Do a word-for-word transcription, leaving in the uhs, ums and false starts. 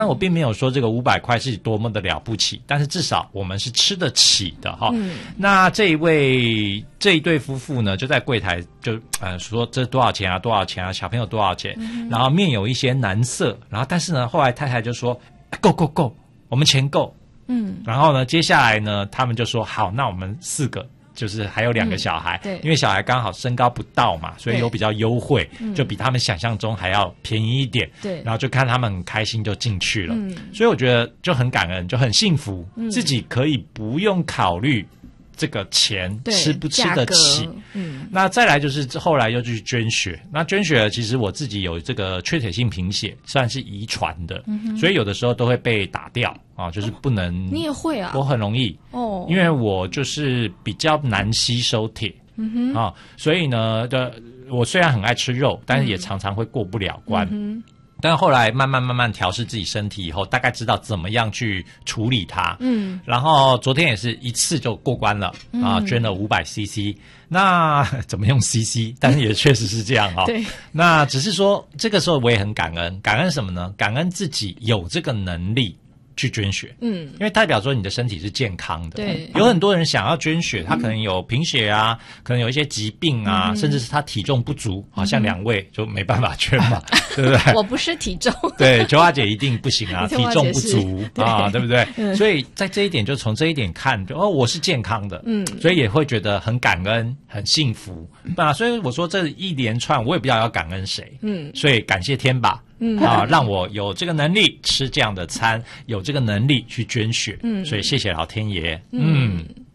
那我并没有说这个五百块是多么的了不起，但是至少我们是吃得起的哈。嗯、那这一位这一对夫妇呢，就在柜台就呃说这多少钱啊，多少钱啊，小朋友多少钱，嗯、然后面有一些难色，然后但是呢，后来太太就说够够够，我们钱够。嗯，然后呢，接下来呢，他们就说好，那我们四个。就是还有两个小孩，嗯、对，因为小孩刚好身高不到嘛，所以有比较优惠，就比他们想象中还要便宜一点。对，然后就看他们很开心就进去了。嗯，所以我觉得就很感恩，就很幸福，嗯、自己可以不用考虑这个钱吃不吃得起。嗯，那再来就是后来又去捐血，那捐血其实我自己有这个缺铁性贫血，算是遗传的，嗯、所以有的时候都会被打掉。啊，就是不能、哦， 你也会啊？ 我很容易哦，因为我就是比较难吸收铁，嗯哼啊，所以呢的，我虽然很爱吃肉，但是也常常会过不了关。嗯但后来慢慢慢慢调试自己身体以后，大概知道怎么样去处理它。嗯，然后昨天也是一次就过关了、嗯、啊，捐了五百 C C。那怎么用 C C？ 但是也确实是这样哈、哦。对。那只是说这个时候我也很感恩，感恩什么呢？感恩自己有这个能力。去捐血，嗯，因为代表说你的身体是健康的。对，有很多人想要捐血，他可能有贫血啊，嗯、可能有一些疾病啊，嗯、甚至是他体重不足，好、嗯、像两位就没办法捐嘛，对不对？ 我不是体重， 对，秋花姐一定不行啊，体重不足啊，对不对？嗯、所以在这一点，就从这一点看，就哦，我是健康的，嗯，所以也会觉得很感恩、很幸福啊。所以我说这一连串，我也不知道要感恩谁，嗯，所以感谢天吧。嗯啊，让我有这个能力吃这样的餐，有这个能力去捐血，嗯，所以谢谢老天爷，嗯。嗯